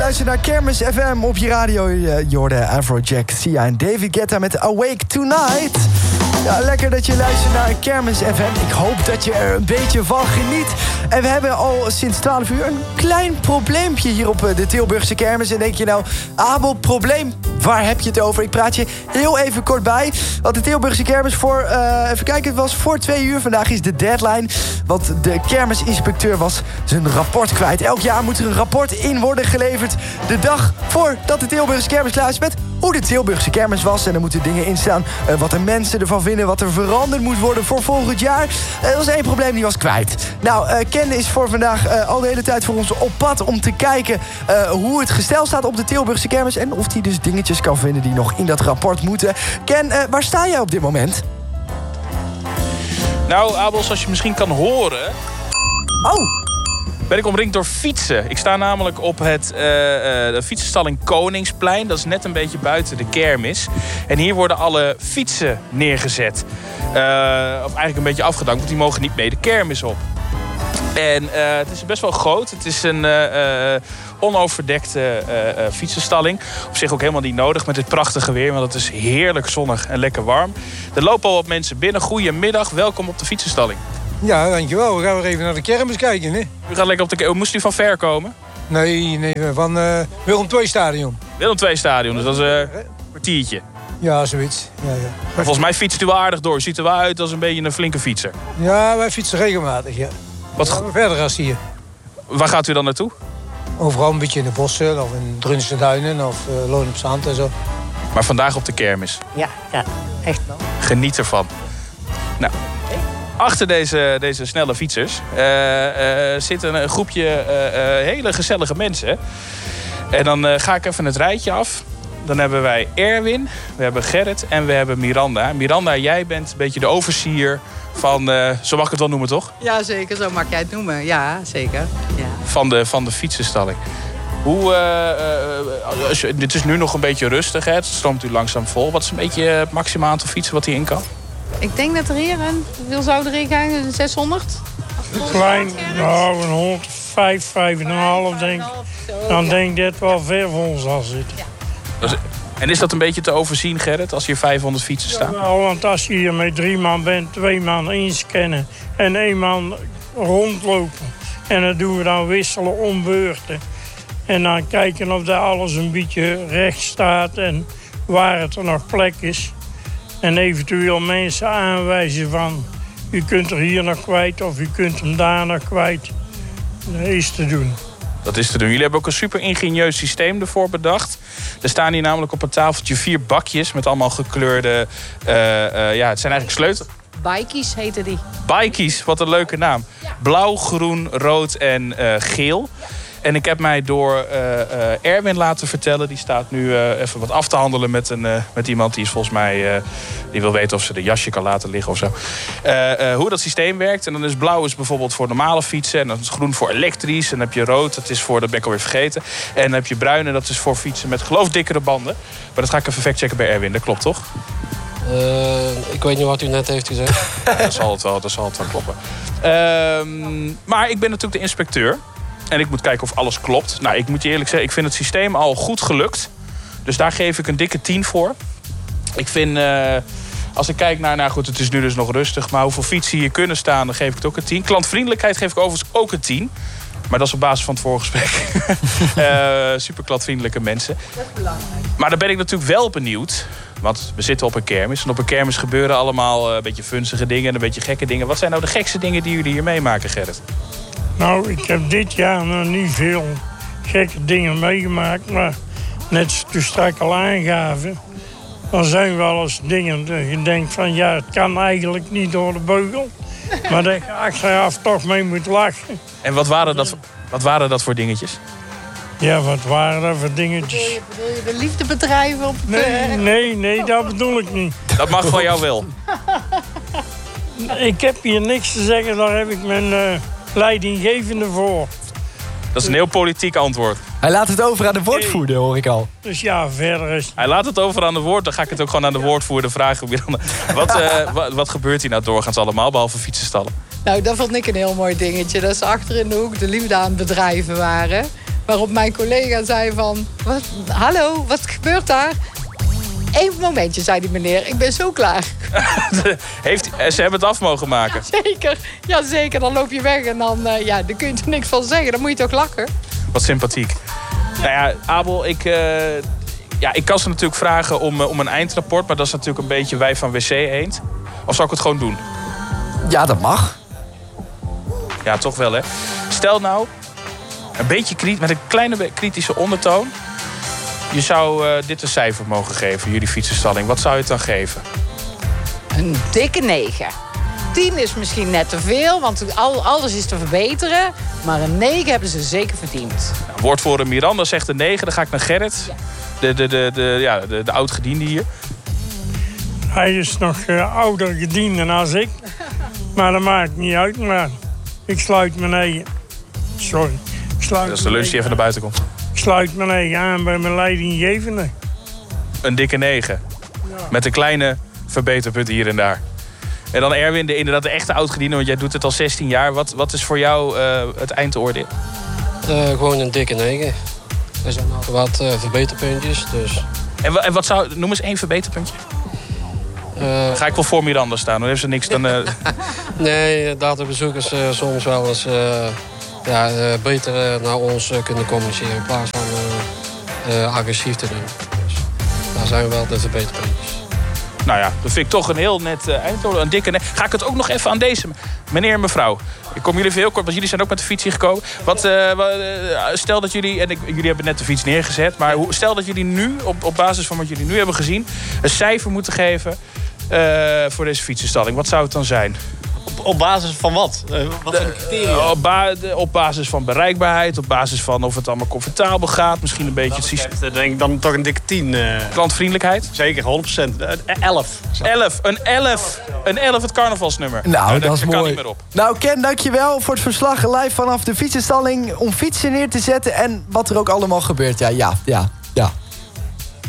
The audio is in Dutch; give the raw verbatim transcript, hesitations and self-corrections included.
luistert naar Kermis F M op je radio. Je hoorde Afrojack, Sia en David Guetta met Awake Tonight. Ja, lekker dat je luistert naar Kermis F M. Ik hoop dat je er een beetje van geniet. En we hebben al sinds twaalf uur een klein probleempje hier op de Tilburgse Kermis. En denk je nou, Abel, probleem, waar heb je het over? Ik praat je heel even kort bij. Want de Tilburgse Kermis voor, uh, even kijken, het was voor twee uur. Vandaag is de deadline. Want de kermisinspecteur was zijn rapport kwijt. Elk jaar moet er een rapport in worden geleverd. De dag voordat de Tilburgse Kermis klaar is met hoe de Tilburgse Kermis was. En er moeten dingen in staan uh, wat de mensen ervan vinden, wat er veranderd moet worden voor volgend jaar. Uh, er was één probleem, die was kwijt. Nou, uh, Ken is voor vandaag uh, al de hele tijd voor ons op pad om te kijken uh, hoe het gestel staat op de Tilburgse Kermis. En of hij dus dingetjes kan vinden die nog in dat rapport moeten. Ken, uh, waar sta jij op dit moment? Nou, Abel, zoals je misschien kan horen, Oh! ben ik omringd door fietsen. Ik sta namelijk op het uh, uh, de fietsenstalling Koningsplein. Dat is net een beetje buiten de kermis. En hier worden alle fietsen neergezet. Uh, of eigenlijk een beetje afgedankt, want die mogen niet mee de kermis op. En uh, het is best wel groot. Het is een uh, uh, onoverdekte uh, uh, fietsenstalling. Op zich ook helemaal niet nodig met dit prachtige weer. Want het is heerlijk zonnig en lekker warm. Er lopen al wat mensen binnen. Goedemiddag, welkom op de fietsenstalling. Ja, dankjewel. We gaan weer even naar de kermis kijken, hè? U gaat lekker op de... Moest u van ver komen? Nee, nee, van uh, Willem twee stadion. Willem twee stadion, dus dat is uh, een kwartiertje. Ja, zoiets. Ja, ja. Volgens mij fietst u wel aardig door. Ziet er wel uit als een beetje een flinke fietser. Ja, wij fietsen regelmatig, ja. Wat gaan we verder als hier. Waar gaat u dan naartoe? Overal een beetje in de bossen of in Drunse Duinen of uh, Loon op Zand en zo. Maar vandaag op de kermis. Ja, ja, echt wel. Geniet ervan. Nou, achter deze, deze snelle fietsers uh, uh, zit een groepje uh, uh, hele gezellige mensen. En dan uh, ga ik even het rijtje af. Dan hebben wij Erwin, we hebben Gerrit en we hebben Miranda. Miranda, jij bent een beetje de overseer van, uh, zo mag ik het wel noemen, toch? Ja, zeker. Zo mag jij het noemen. Ja, zeker. Ja. Van de, van de fietsenstalling. Hoe, uh, uh, als je, dit is nu nog een beetje rustig, hè? Het stroomt u langzaam vol. Wat is een beetje het maximaal aantal fietsen wat hierin kan? Ik denk dat er hier een, hoeveel zou erin gaan? Een zeshonderd? Klein, nou, een honderdvijf, vijf en een half denk ik. Dan denk ik dat wel ver voor ons al zit. Ja. Dus, en is dat een beetje te overzien, Gerrit, als hier vijfhonderd fietsen staan? Ja, want als je hier met drie man bent, twee man inscannen en één man rondlopen. En dat doen we dan wisselen om beurten. En dan kijken of daar alles een beetje recht staat en waar het er nog plek is. En eventueel mensen aanwijzen van, u kunt er hier nog kwijt of u kunt hem daar nog kwijt. Dat is te doen. Dat is te doen. Jullie hebben ook een super ingenieus systeem ervoor bedacht. Er staan hier namelijk op een tafeltje vier bakjes met allemaal gekleurde... Uh, uh, ja, het zijn eigenlijk sleutels. Bikies heten die. Bikies, wat een leuke naam. Blauw, groen, rood en uh, geel. En ik heb mij door uh, uh, Erwin laten vertellen. Die staat nu uh, even wat af te handelen met, een, uh, met iemand. Die is volgens mij, uh, die wil weten of ze de jasje kan laten liggen of zo. Uh, uh, hoe dat systeem werkt. En dan is blauw is bijvoorbeeld voor normale fietsen. En dan is groen voor elektrisch. En dan heb je rood, dat is voor, dat ben ik alweer vergeten. En dan heb je bruin en dat is voor fietsen met geloof dikkere banden. Maar dat ga ik even factchecken bij Erwin. Dat klopt toch? Uh, ik weet niet wat u net heeft gezegd. Ja, dat zal het wel, dat zal het wel kloppen. Uh, maar ik ben natuurlijk de inspecteur. En ik moet kijken of alles klopt. Nou, ik moet je eerlijk zeggen, ik vind het systeem al goed gelukt. Dus daar geef ik een dikke tien voor. Ik vind, uh, als ik kijk naar, nou goed, het is nu dus nog rustig. Maar hoeveel fietsen hier kunnen staan, dan geef ik het ook een tien. Klantvriendelijkheid geef ik overigens ook een tien. Maar dat is op basis van het voorgesprek. uh, super klantvriendelijke mensen. Dat is belangrijk. Maar dan ben ik natuurlijk wel benieuwd. Want we zitten op een kermis. En op een kermis gebeuren allemaal een beetje funzige dingen en een beetje gekke dingen. Wat zijn nou de gekste dingen die jullie hier meemaken, Gerrit? Nou, ik heb dit jaar nog niet veel gekke dingen meegemaakt. Maar net zoals u straks al aangaven, dan zijn wel eens dingen dat je denkt van ja, het kan eigenlijk niet door de beugel. Maar dat je achteraf toch mee moet lachen. En wat waren dat, wat waren dat voor dingetjes? Ja, wat waren dat voor dingetjes? Bedoel je, bedoel je de liefdebedrijven op het... Nee, nee, nee, dat bedoel ik niet. Dat mag van jou wel. Ik heb hier niks te zeggen, daar heb ik mijn uh, leidinggevende voor. Dat is een heel politiek antwoord. Hij laat het over aan de woordvoerder, hoor ik al. Dus ja, verder is... Hij laat het over aan de woord, dan ga ik het ook gewoon aan de woordvoerder vragen. Wat, uh, wat, wat gebeurt hier nou doorgaans allemaal, behalve fietsenstallen? Nou, dat vond ik een heel mooi dingetje. Dat ze achter in de hoek de liefde aan het bedrijven waren. Waarop mijn collega zei van... Wat, hallo, wat gebeurt daar? Even momentje, zei die meneer. Ik ben zo klaar. Heeft, ze hebben het af mogen maken. Ja, zeker. Ja, zeker. Dan loop je weg en dan, uh, ja, dan kun je er niks van zeggen. Dan moet je toch lachen. Wat sympathiek. Nou ja, Abel, ik, uh, ja, ik kan ze natuurlijk vragen om, uh, om een eindrapport. Maar dat is natuurlijk een beetje wij van W C Eend. Of zal ik het gewoon doen? Ja, dat mag. Ja, toch wel, hè. Stel nou, een beetje kritisch, met een kleine kritische ondertoon. Je zou uh, dit een cijfer mogen geven, jullie fietsenstalling. Wat zou je het dan geven? Een dikke negen. tien is misschien net te veel, want al, alles is te verbeteren. Maar een negen hebben ze zeker verdiend. Nou, woordvoerder Miranda zegt een negen, dan ga ik naar Gerrit. Ja. De, de, de, de, ja, de, de oud-gediende hier. Hij is nog uh, ouder gediende als ik. Maar dat maakt niet uit, maar ik sluit mijn eigen... Sorry. Ik sluit Dat is de lunch die even naar buiten komt. Ik sluit mijn eigen aan bij mijn leidinggevende. Een dikke negen. Met een kleine verbeterpunt hier en daar. En dan Erwin, de, inderdaad de echte oud-gediende, want jij doet het al zestien jaar. Wat, wat is voor jou uh, het eindoordeel? Uh, gewoon een dikke negen. Er zijn nog wat uh, verbeterpuntjes, dus... En, en wat zou... Noem eens één verbeterpuntje. Uh, Dan ga ik wel voor Miranda staan, dan heeft ze niks dan... Uh... nee, databezoekers uh, soms wel eens uh, ja, uh, beter uh, naar ons uh, kunnen communiceren in plaats van uh, uh, agressief te doen. Dus daar zijn wel de verbeterpuntjes. Nou ja, dat vind ik toch een heel net uh, eindoordeel. Een dikke ne- Ga ik het ook nog even aan deze... Meneer en mevrouw, ik kom jullie even heel kort, want jullie zijn ook met de fiets hier gekomen. Wat, uh, wat, uh, stel dat jullie, en ik, jullie hebben net de fiets neergezet, maar hoe, stel dat jullie nu, op, op basis van wat jullie nu hebben gezien, een cijfer moeten geven uh, voor deze fietsenstalling. Wat zou het dan zijn? Op, op basis van wat? Uh, wat zijn de criteria? Uh, op, ba- de, op basis van bereikbaarheid, op basis van of het allemaal comfortabel gaat, misschien een beetje het systeem. Dan denk ik dan toch een dikke tien. Uh, Klantvriendelijkheid? zeker, honderd procent. Uh, elf. elf, een elf. Een elf, het carnavalsnummer. Nou, Ja, dat is kan mooi. niet meer op. Nou, Ken, dankjewel voor het verslag live vanaf de fietsenstalling om fietsen neer te zetten en wat er ook allemaal gebeurt. Ja, ja, ja, ja.